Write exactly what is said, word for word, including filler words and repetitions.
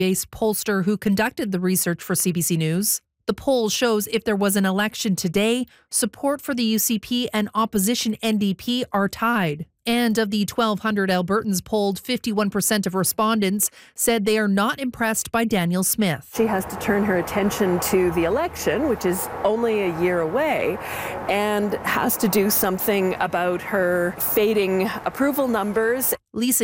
based pollster who conducted the research for C B C News. The poll shows if there was an election today, support for the U C P and opposition N D P are tied. And of the twelve hundred Albertans polled, fifty-one percent of respondents said they are not impressed by Danielle Smith. She has to turn her attention to the election, which is only a year away, and has to do something about her fading approval numbers. Lisa